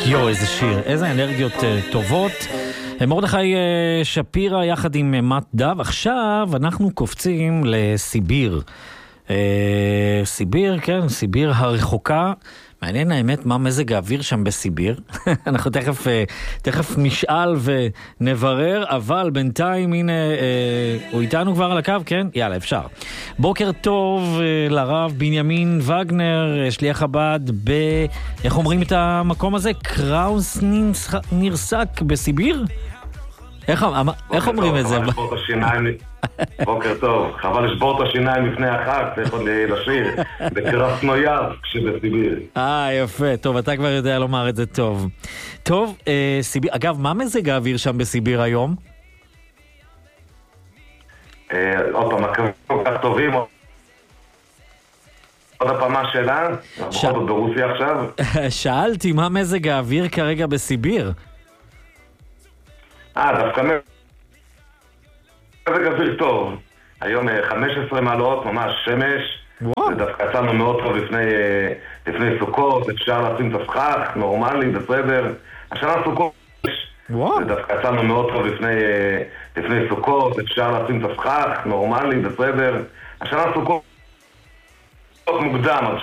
יו, איזה שיר, איזה אנרגיות טובות. מרדכי שפירא יחד עם מת דב. עכשיו אנחנו קופצים לסיביר. סיביר, כן, סיביר הרחוקה. מעניין האמת מה מזג האוויר שם בסיביר. אנחנו תכף נשאל ונברר, אבל בינתיים הנה, הוא איתנו כבר על הקו, כן? יאללה, אפשר. בוקר טוב לרב בנימין וגנר, שליח חב"ד איך אומרים את המקום הזה? קראוס נרסק בסיביר? איך אומרים את זה? בוקר טוב, חבל לשבור את השיניים לפני החג, צריך עוד לשיר בקרסנויארסק שבסיביר. יפה, טוב, אתה כבר יודע לומר את זה טוב. טוב, סיביר, אגב, מה מזג האוויר שם בסיביר היום? עוד פעם, הקווים כל כך טובים. עוד הפעם מה שאלה? אנחנו עוד ברוסיה עכשיו. שאלתי, מה מזג האוויר כרגע בסיביר? דווקא מזג אוויר טוב. היום 15 מעלות, ממש שמש. זה דווקא יצאנו מאוד טוב לפני סוכות, אפשר לשים את הסכך, נורמלי, בסדר. השנה סוכות, זה דווקא יצאנו מאוד טוב לפני סוכות, אפשר לשים את הסכך, נורמלי, בסדר. השנה סוכות מוקדם,